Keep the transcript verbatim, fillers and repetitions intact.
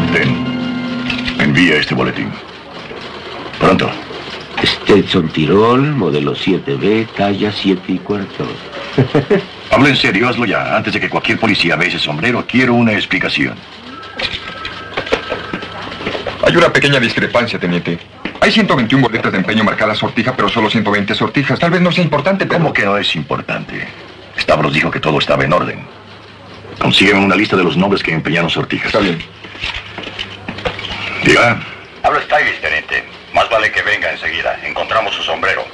Ten. Envía este boletín. Pronto. Stetson Tirol, modelo siete B, talla siete y cuarto. Habla en serio, hazlo ya. Antes de que cualquier policía vea ese sombrero, quiero una explicación. Hay una pequeña discrepancia, teniente. Hay ciento veintiuna boletas de empeño marcadas sortija, pero solo ciento veinte sortijas. Tal vez no sea importante, pero... ¿Cómo que no es importante? Stavros dijo que todo estaba en orden. Consígueme una lista de los nombres que empeñaron sortijas. Está bien. Diga. Habla Stylish, teniente. Más vale que venga enseguida. Encontramos su sombrero.